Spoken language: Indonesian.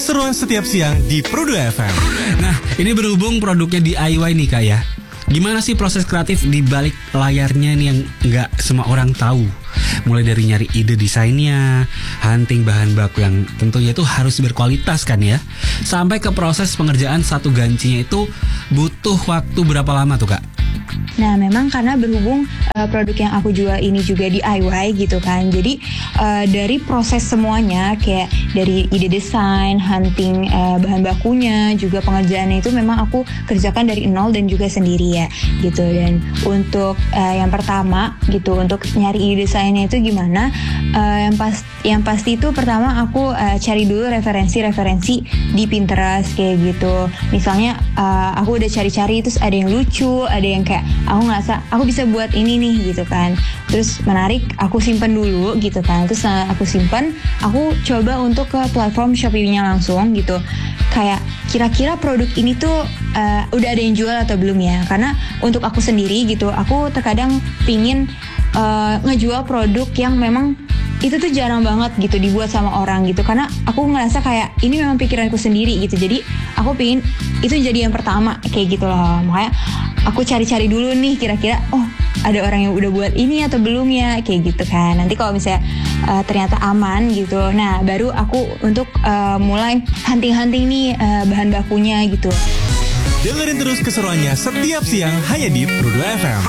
keseruan setiap siang di Pro2 FM. Nah, ini berhubung produknya DIY nih Kak ya. Gimana sih proses kreatif di balik layarnya nih yang nggak semua orang tahu? Mulai dari nyari ide desainnya, hunting bahan baku yang tentunya itu harus berkualitas kan ya, sampai ke proses pengerjaan satu gancinya itu butuh waktu berapa lama tuh Kak? Nah, memang karena berhubung produk yang aku jual ini juga DIY gitu kan. Jadi dari proses semuanya kayak dari ide desain, hunting bahan bakunya, juga pengerjaannya itu memang aku kerjakan dari nol dan juga sendiri ya gitu. Dan untuk yang pertama gitu, untuk nyari ide desainnya itu gimana? Yang pasti itu pertama aku cari dulu referensi di Pinterest kayak gitu. Misalnya aku udah cari-cari terus ada yang lucu, ada yang kayak aku ngerasa aku bisa buat ini nih gitu kan, terus menarik, aku simpen dulu gitu kan. Terus aku simpen, aku coba untuk ke platform Shopee-nya langsung gitu, kayak kira-kira produk ini tuh udah ada yang jual atau belum ya. Karena untuk aku sendiri gitu, aku terkadang pingin ngejual produk yang memang itu tuh jarang banget gitu dibuat sama orang gitu, karena aku ngerasa kayak ini memang pikiranku sendiri gitu. Jadi aku pingin itu jadi yang pertama kayak gitu loh. Makanya aku cari-cari dulu nih kira-kira ada orang yang udah buat ini atau belum ya kayak gitu kan. Nanti kalau misalnya ternyata aman gitu, nah baru aku untuk mulai hunting nih bahan bakunya gitu. Dengerin terus keseruannya setiap siang hanya di Pro2 FM.